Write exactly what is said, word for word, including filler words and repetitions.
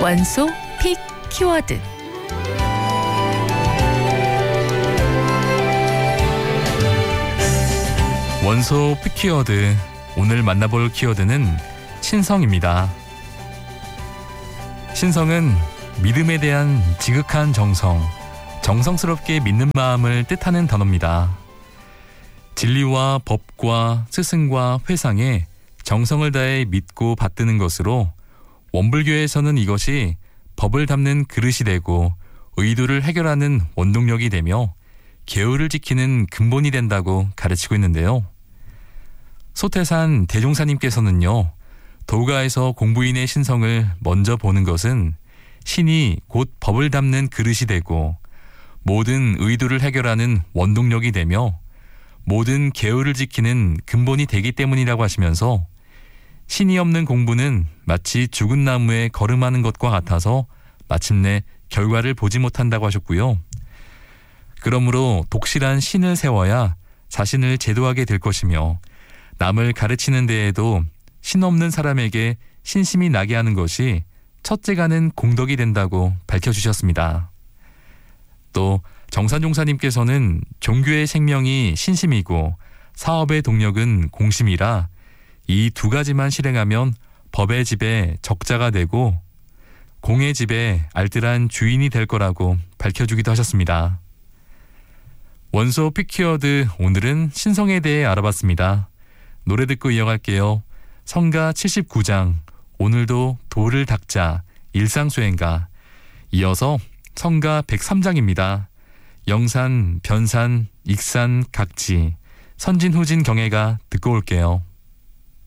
원소 픽 키워드. 원소 픽 키워드. 오늘 만나볼 키워드는 신성입니다. 신성은 믿음에 대한 지극한 정성, 정성스럽게 믿는 마음을 뜻하는 단어입니다. 진리와 법과 스승과 회상에 정성을 다해 믿고 받드는 것으로 원불교에서는 이것이 법을 담는 그릇이 되고 의도를 해결하는 원동력이 되며 계율을 지키는 근본이 된다고 가르치고 있는데요. 소태산 대종사님께서는요, 도가에서 공부인의 신성을 먼저 보는 것은 신이 곧 법을 담는 그릇이 되고 모든 의도를 해결하는 원동력이 되며 모든 계율을 지키는 근본이 되기 때문이라고 하시면서 신이 없는 공부는 마치 죽은 나무에 걸음하는 것과 같아서 마침내 결과를 보지 못한다고 하셨고요. 그러므로 독실한 신을 세워야 자신을 제도하게 될 것이며 남을 가르치는 데에도 신 없는 사람에게 신심이 나게 하는 것이 첫째 가는 공덕이 된다고 밝혀주셨습니다. 또 정산종사님께서는 종교의 생명이 신심이고 사업의 동력은 공심이라 이 두 가지만 실행하면 법의 집에 적자가 되고 공의 집에 알뜰한 주인이 될 거라고 밝혀주기도 하셨습니다. 원소 픽 키워드, 오늘은 신성에 대해 알아봤습니다. 노래 듣고 이어갈게요. 성가 칠십구 장, 오늘도 도를 닦자, 일상수행가. 이어서 성가 백삼 장입니다. 영산, 변산, 익산, 각지, 선진 후진 경애가 듣고 올게요.